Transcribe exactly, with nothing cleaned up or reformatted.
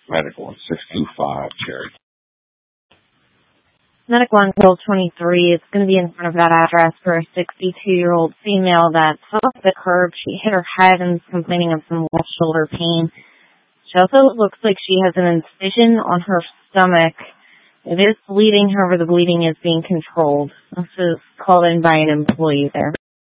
Medical at six two five Cherry. Medical on Hill twenty-three. It's going to be in front of that address for a sixty-two-year-old female that fell off the curb. She hit her head and is complaining of some left shoulder pain. She also looks like she has an incision on her stomach. It is bleeding, however, the bleeding is being controlled. This is called in by an employee there.